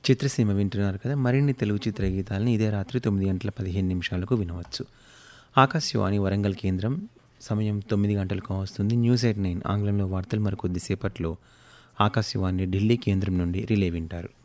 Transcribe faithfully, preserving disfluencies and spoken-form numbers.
చిత్రసీమ వింటున్నారు కదా. మరిన్ని తెలుగు చిత్ర గీతాలని ఇదే రాత్రి తొమ్మిది గంటల పదిహేను నిమిషాలకు వినవచ్చు. ఆకాశవాణి వరంగల్ కేంద్రం సమయం తొమ్మిది గంటలకు వస్తుంది. న్యూస్ ఎయిట్ నైన్ ఆంగ్లంలో వార్తలు మరి కొద్దిసేపట్లో ఆకాశవాణి ఢిల్లీ కేంద్రం నుండి రిలే వింటారు.